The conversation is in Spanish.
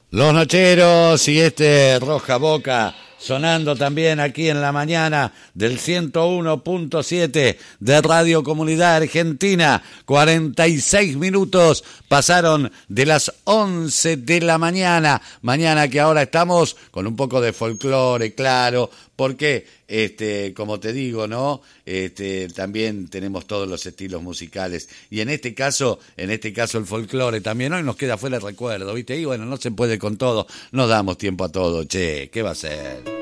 Los Nocheros y este Roja Boca sonando también aquí en la mañana del 101.7 de Radio Comunidad Argentina. 46 minutos pasaron de las 11 de la mañana. Mañana que ahora estamos con un poco de folclore, claro, porque como te digo, ¿no? También tenemos todos los estilos musicales y en este caso el folclore también hoy nos queda fuera el recuerdo, ¿viste? Y bueno, no se puede con todo, no damos tiempo a todo, che, ¿qué va a ser?